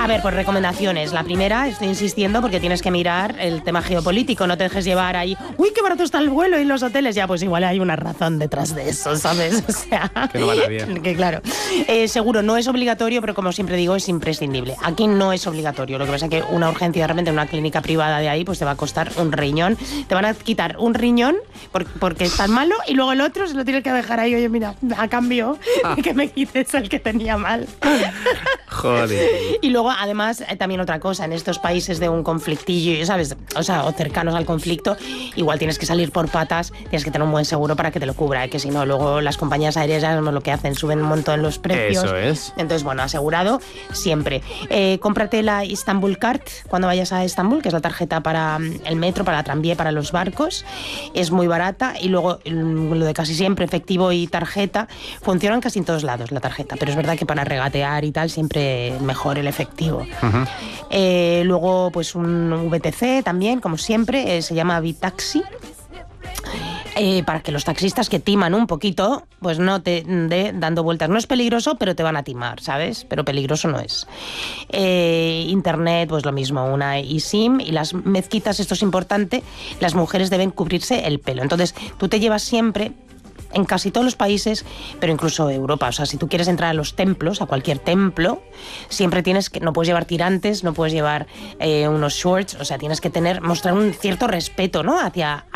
A ver, pues recomendaciones. La primera, estoy insistiendo porque tienes que mirar el tema geopolítico. No te dejes llevar ahí, uy, qué barato está el vuelo y los hoteles. Ya, pues igual hay una razón detrás de eso, ¿sabes? O sea, que no van a bien. Que claro. Seguro, no es obligatorio, pero como siempre digo, es imprescindible. Aquí no es obligatorio. Lo que pasa es que una urgencia de repente en una clínica privada de ahí, pues te va a costar un riñón. Te van a quitar un riñón porque es tan malo y luego el otro se lo tienes que dejar ahí. Oye, mira, a cambio que me quites el que tenía mal. Joder. Y luego, además, también otra cosa, en estos países de un conflictillo, ¿sabes? O sea, o cercanos al conflicto, igual tienes que salir por patas, tienes que tener un buen seguro para que te lo cubra, que si no, luego las compañías aéreas ya no lo que hacen, suben un montón los precios. Eso es. Entonces, bueno, asegurado siempre. Cómprate la Istanbul Card cuando vayas a Estambul, que es la tarjeta para el metro, para la tranvía, para los barcos. Es muy barata y luego lo de casi siempre, efectivo y tarjeta, funcionan casi en todos lados la tarjeta, pero es verdad que para regatear y tal siempre mejor el efectivo. Luego pues un VTC también, como siempre, se llama Bitaxi. Para que los taxistas que timan un poquito, pues no te dé dando vueltas. No es peligroso, pero te van a timar, ¿sabes? Pero peligroso no es. Internet, pues lo mismo, una eSIM. Y las mezquitas, esto es importante, las mujeres deben cubrirse el pelo. Entonces, tú te llevas siempre, en casi todos los países, pero incluso Europa, o sea, si tú quieres entrar a los templos, a cualquier templo, siempre tienes que, no puedes llevar tirantes, no puedes llevar unos shorts, o sea, tienes que mostrar un cierto respeto, ¿no? Hacia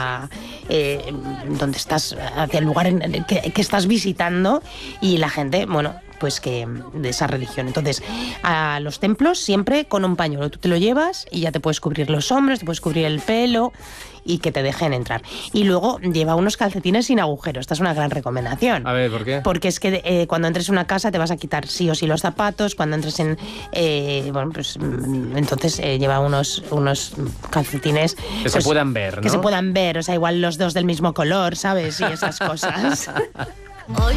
donde estás, hacia el lugar que estás visitando, y la gente, bueno, pues que de esa religión. Entonces, a los templos siempre con un pañuelo. Tú te lo llevas y ya te puedes cubrir los hombros, te puedes cubrir el pelo y que te dejen entrar. Y luego lleva unos calcetines sin agujero. Esta es una gran recomendación. A ver, ¿por qué? Porque es que cuando entres en una casa te vas a quitar sí o sí los zapatos. Cuando entres en... bueno, pues entonces lleva unos calcetines... Que se puedan ver, ¿no? Que se puedan ver. O sea, igual los dos del mismo color, ¿sabes? Y esas cosas.